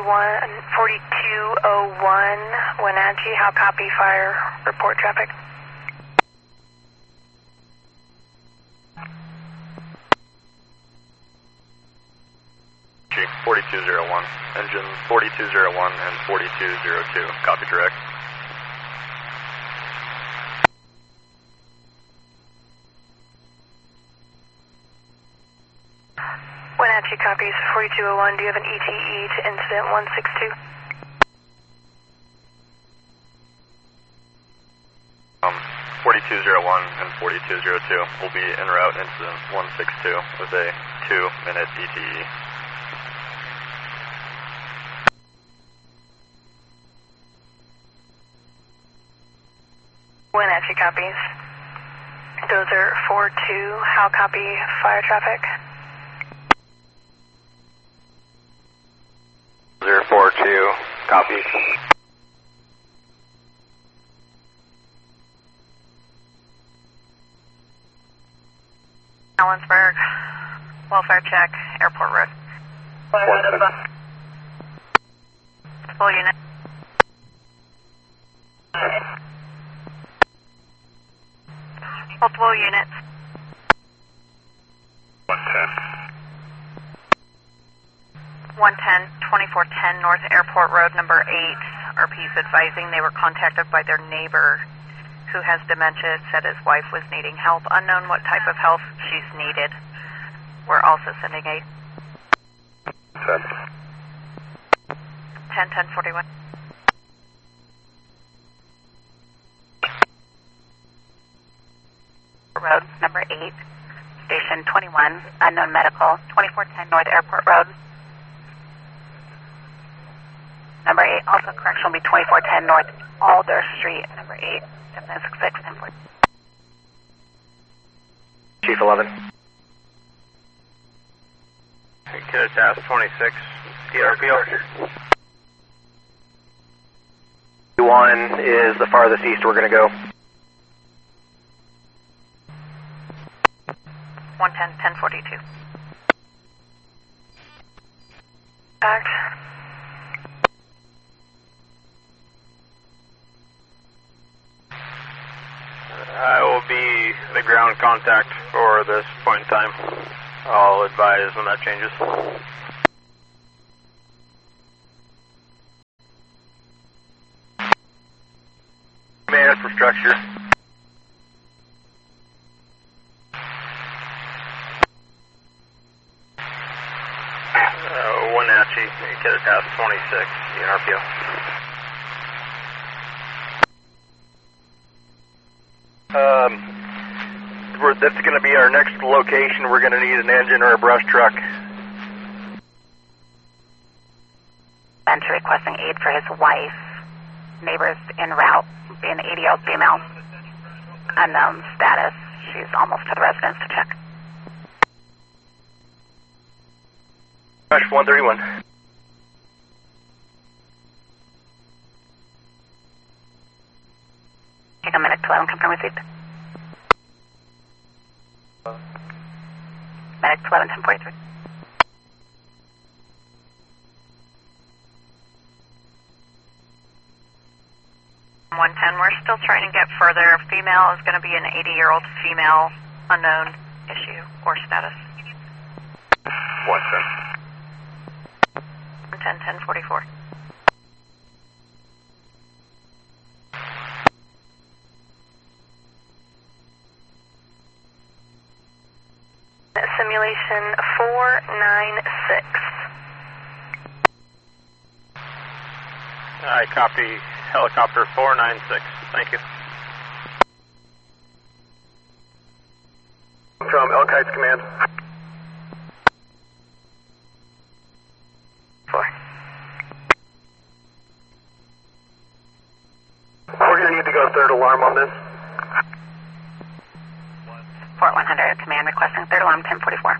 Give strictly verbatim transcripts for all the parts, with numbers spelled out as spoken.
forty-one, forty-two oh one, Wenatchee, how copy, fire, report traffic? forty-two oh one, engine forty-two oh one and forty-two oh two, copy direct. Wenatchee copies forty-two oh one, do you have an E T E to incident one six two? Um, forty-two oh one and forty-two oh two will be en route incident one six two with a two minute E T E. Wenatchee copies. Those are four two, how copy, fire traffic? zero four two, copy. Ellensburg, welfare check, airport road. Full unit. Multiple units. one ten. one ten, twenty-four ten North Airport Road, number eight. R P's advising they were contacted by their neighbor who has dementia, said his wife was needing help. Unknown what type of help she's needed. We're also sending a ten ten forty-one. Road, number eight. Station twenty-one, unknown medical, twenty-four ten North Airport Road. Number eight, also correction will be twenty-four ten North Alder Street, number eight, seven six six, ten forty. Chief eleven. Kid task twenty-six, D R P O. one is the farthest east we're going to go. one ten, ten forty-two. Act. I will be the ground contact for this point in time. I'll advise when that changes. Command for structure. Uh, Wenatchee, get a task twenty-six, N R P O. Um, we're, that's going to be our next location. We're going to need an engine or a brush truck. Bench requesting aid for his wife. Neighbors en route, being an eighty-year-old female. Unknown status. She's almost to the residence to check. Rush one thirty-one. Take a minute to eleven, confirm received. Medic to eleven, ten forty-three. one ten, we're still trying to get further. Female is going to be an eighty-year-old female, unknown issue or status. one ten. one ten, ten forty-four. Simulation four nine six. I copy helicopter four nine six. Thank you. From Elkites Command. Four. We're going to need to go third alarm on this. Fort one hundred, command requesting third alarm, ten forty-four.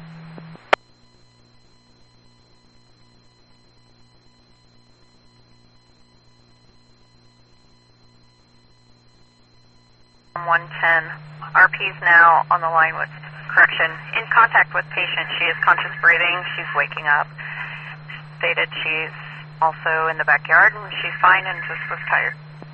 one ten, R P's now on the line with correction. In contact with patient, she is conscious breathing, she's waking up. Stated she's also in the backyard, and she's fine and just was tired.